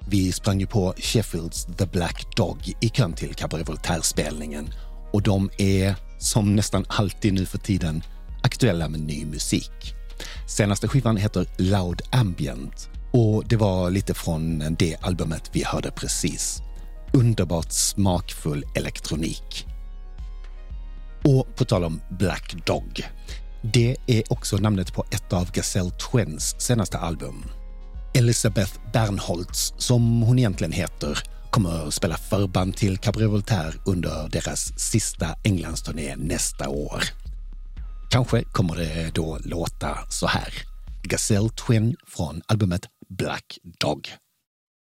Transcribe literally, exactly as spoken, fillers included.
Vi sprang ju på Sheffields The Black Dog i kön till Cabaret Voltaire-spelningen och de är, som nästan alltid nu för tiden, aktuella med ny musik. Senaste skivan heter Loud Ambient och det var lite från det albumet vi hörde precis. Underbart smakfull elektronik. Och på tal om Black Dog, det är också namnet på ett av Gazelle Twins senaste album. Elisabeth Bernholtz, som hon egentligen heter, kommer att spela förband till Cabaret Voltaire under deras sista Englandsturné nästa år. Kanske kommer det då låta så här. Gazelle Twin från albumet Black Dog.